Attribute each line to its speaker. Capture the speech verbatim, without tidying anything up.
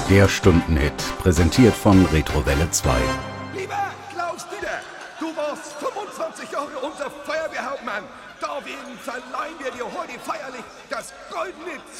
Speaker 1: Der Stundenhit, präsentiert von Retrowelle zwei.
Speaker 2: Lieber Klaus Dieter, du warst fünfundzwanzig Jahre unser Feuerwehrhauptmann. Deswegen verleihen wir dir heute feierlich das goldene